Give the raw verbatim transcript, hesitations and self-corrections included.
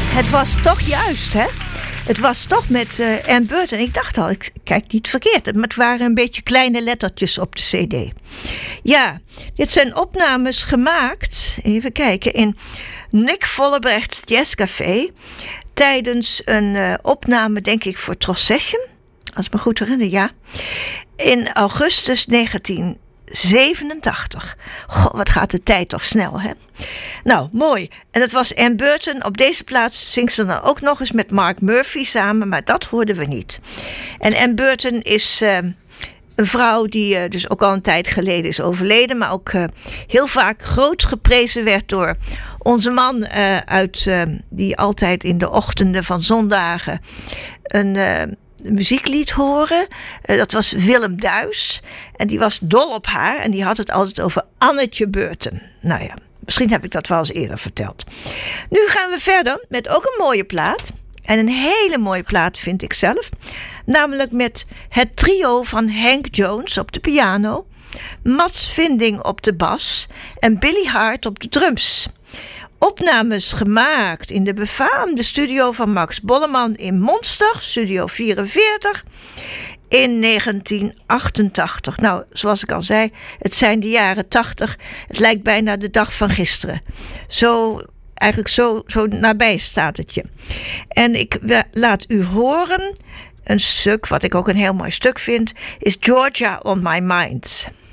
Het was toch juist, hè? Het was toch met uh, Ann Burton. Ik dacht al, ik kijk niet verkeerd. Maar het waren een beetje kleine lettertjes op de cd. Ja, dit zijn opnames gemaakt, even kijken, in Nick Vollebrechts Jazzcafé. Tijdens een uh, opname, denk ik, voor Tros Session. Als ik me goed herinner, ja. In augustus negentien zevenentachtig. Goh, wat gaat de tijd toch snel, hè? Nou, mooi. En het was Ann Burton. Op deze plaats zingt ze dan ook nog eens met Mark Murphy samen, maar dat hoorden we niet. En Ann Burton is uh, een vrouw die uh, dus ook al een tijd geleden is overleden, maar ook uh, heel vaak groot geprezen werd door onze man uh, uit uh, die altijd in de ochtenden van zondagen een uh, muziek liet horen. Uh, dat was Willem Duis. En die was dol op haar. En die had het altijd over Annetje Burton. Nou ja, misschien heb ik dat wel eens eerder verteld. Nu gaan we verder met ook een mooie plaat. En een hele mooie plaat vind ik zelf. Namelijk met het trio van Hank Jones op de piano, Mats Vinding op de bas en Billy Hart op de drums. Opnames gemaakt in de befaamde studio van Max Bolleman in Monster, Studio vierenveertig, in negentien achtentachtig. Nou, zoals ik al zei, het zijn de jaren tachtig. Het lijkt bijna de dag van gisteren. Zo, eigenlijk zo, zo nabij staat het je. En ik laat u horen, een stuk, wat ik ook een heel mooi stuk vind, is Georgia on My Mind.